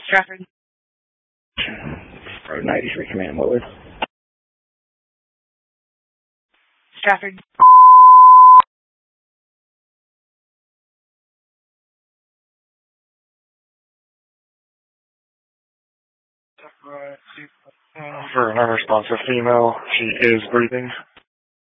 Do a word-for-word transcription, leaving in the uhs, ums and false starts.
Stratford. Road ninety-three, command, what was? Stratford. For an unresponsive female, she is breathing.